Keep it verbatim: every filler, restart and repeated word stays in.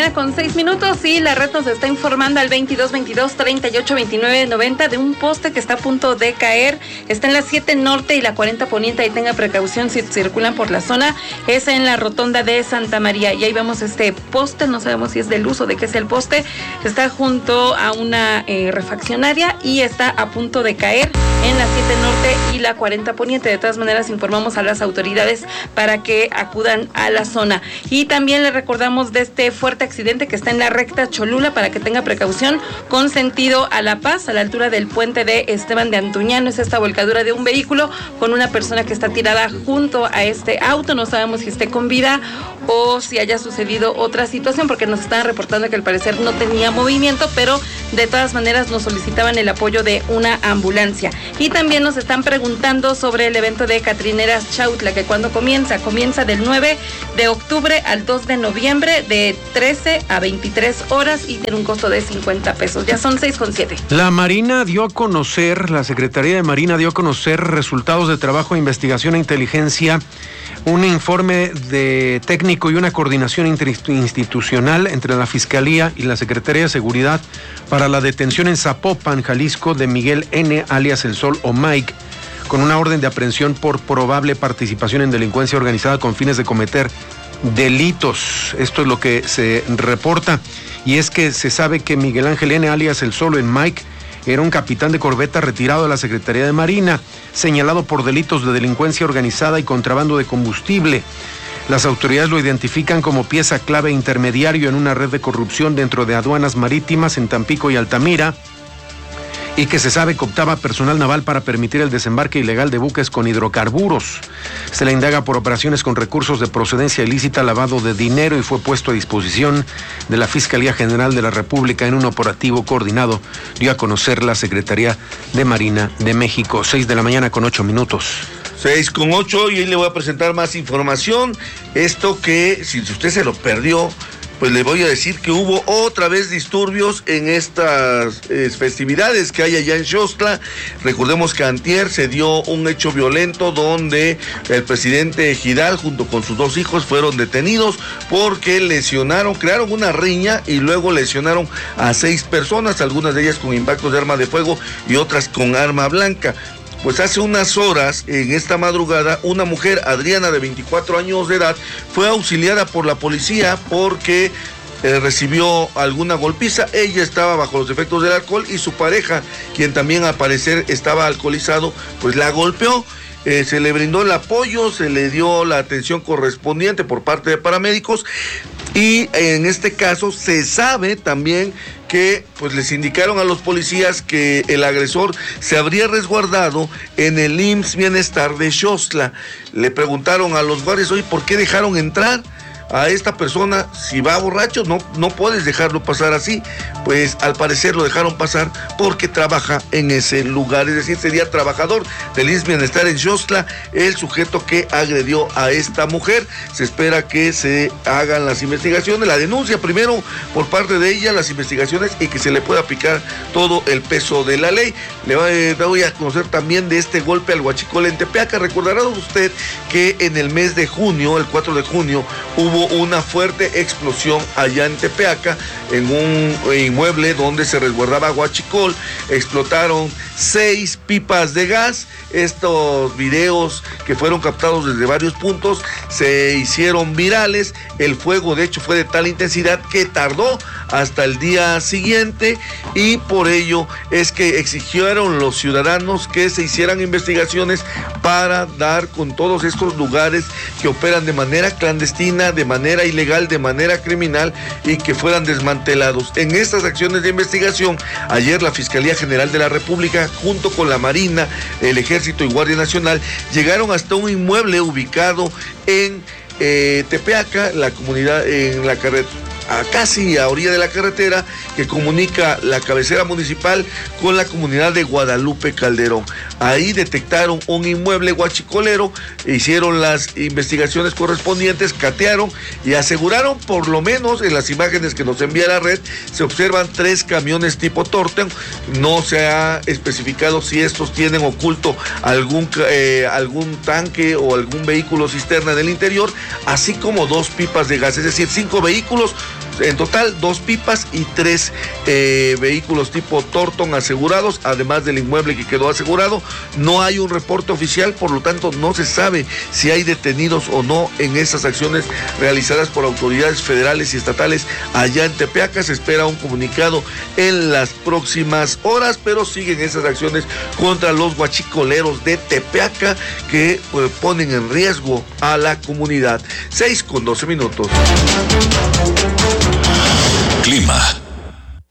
mañana con seis minutos y la red nos está informando al veintidós veintidós treinta y ocho veintinueve noventa de un poste que está a punto de caer. Está en la siete norte y la cuarenta poniente, y tenga precaución si circulan por la zona. Es en la rotonda de Santa María y ahí vemos este poste, no sabemos si es de luz o de qué es el poste. Está junto a una eh, refaccionaria y está a punto de caer en la siete norte y la cuarenta poniente. De todas maneras informamos a las autoridades para que acudan a la zona. Y también le recordamos de este fuerte accidente que está en la recta Cholula para que tenga precaución con sentido a La Paz, a la altura del puente de Esteban de Antuñano. Es esta volcadura de un vehículo con una persona que está tirada junto a este auto. No sabemos si esté con vida o si haya sucedido otra situación, porque nos estaban reportando que al parecer no tenía movimiento, pero de todas maneras nos solicitaban el apoyo de una ambulancia. Y también nos están preguntando sobre el evento de Catrineras Chautla, que cuando comienza, comienza del nueve de octubre al dos de noviembre, de trece a veintitrés horas y tiene un costo de cincuenta pesos. Ya son seis con siete. La Marina dio a conocer, la Secretaría de Marina dio a conocer resultados de trabajo, investigación e inteligencia, un informe de técnico y una coordinación interinstitucional entre la Fiscalía y la Secretaría de Seguridad para la detención en Zapopan, Jalisco, de Miguel N., alias El Sol o Mike, con una orden de aprehensión por probable participación en delincuencia organizada con fines de cometer delitos. Esto es lo que se reporta, y es que se sabe que Miguel Ángel N., alias El Sol o Mike, era un capitán de corbeta retirado de la Secretaría de Marina, señalado por delitos de delincuencia organizada y contrabando de combustible. Las autoridades lo identifican como pieza clave intermediario en una red de corrupción dentro de aduanas marítimas en Tampico y Altamira, y que se sabe que optaba personal naval para permitir el desembarque ilegal de buques con hidrocarburos. Se le indaga por operaciones con recursos de procedencia ilícita, lavado de dinero, y fue puesto a disposición de la Fiscalía General de la República en un operativo coordinado, dio a conocer la Secretaría de Marina de México. Seis de la mañana con ocho minutos. Seis con ocho, y hoy le voy a presentar más información. Esto que, si usted se lo perdió, pues le voy a decir que hubo otra vez disturbios en estas eh, festividades que hay allá en Xostla. Recordemos que antier se dio un hecho violento donde el presidente Ejidal junto con sus dos hijos fueron detenidos porque lesionaron, crearon una riña y luego lesionaron a seis personas, algunas de ellas con impactos de arma de fuego y otras con arma blanca. Pues hace unas horas, en esta madrugada, una mujer, Adriana, de veinticuatro años de edad, fue auxiliada por la policía porque eh, recibió alguna golpiza. Ella estaba bajo los efectos del alcohol y su pareja, quien también al parecer estaba alcoholizado, pues la golpeó. Eh, se le brindó el apoyo, se le dio la atención correspondiente por parte de paramédicos, y en este caso se sabe también que pues les indicaron a los policías que el agresor se habría resguardado en el I M S S Bienestar de Xostla. Le preguntaron a los guardias, oye, ¿por qué dejaron entrar a esta persona? Si va borracho, no, no puedes dejarlo pasar así. Pues al parecer lo dejaron pasar porque trabaja en ese lugar, es decir, sería trabajador del I M S S Bienestar en Xostla el sujeto que agredió a esta mujer. Se espera que se hagan las investigaciones, la denuncia primero por parte de ella, las investigaciones, y que se le pueda aplicar todo el peso de la ley. Le voy a conocer también de este golpe al huachicol en Tepeaca. Recordará usted que en el mes de junio, el cuatro de junio, hubo una fuerte explosión allá en Tepeaca, en un inmueble donde se resguardaba huachicol. Explotaron seis pipas de gas. Estos videos, que fueron captados desde varios puntos, se hicieron virales. El fuego, de hecho, fue de tal intensidad que tardó hasta el día siguiente, y por ello es que exigieron los ciudadanos que se hicieran investigaciones para dar con todos estos lugares que operan de manera clandestina, de manera ilegal, de manera criminal, y que fueran desmantelados. En estas acciones de investigación, ayer la Fiscalía General de la República, junto con la Marina, el Ejército y Guardia Nacional, llegaron hasta un inmueble ubicado en eh, Tepeaca, la comunidad, en la carretera, a casi a orilla de la carretera que comunica la cabecera municipal con la comunidad de Guadalupe Calderón. Ahí detectaron un inmueble huachicolero, hicieron las investigaciones correspondientes, catearon y aseguraron, por lo menos en las imágenes que nos envía la red, se observan tres camiones tipo Torten. No se ha especificado si estos tienen oculto algún, eh, algún tanque o algún vehículo cisterna en el interior, así como dos pipas de gas, es decir, cinco vehículos En total, dos pipas y tres eh, vehículos tipo Torton asegurados, además del inmueble que quedó asegurado. No hay un reporte oficial, por lo tanto no se sabe si hay detenidos o no en esas acciones realizadas por autoridades federales y estatales allá en Tepeaca. Se espera un comunicado en las próximas horas, pero siguen esas acciones contra los guachicoleros de Tepeaca que pues, ponen en riesgo a la comunidad. seis con doce minutos. Clima.